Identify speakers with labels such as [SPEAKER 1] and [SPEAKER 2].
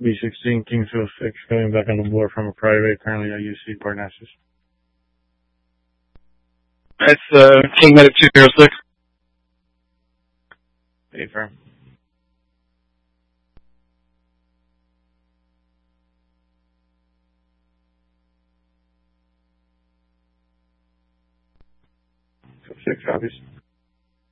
[SPEAKER 1] B16 Kingsville 6, coming back on the board from a private, currently at UC Parnassus.
[SPEAKER 2] That's King Medic 206.
[SPEAKER 1] Hey, firm. Six copies.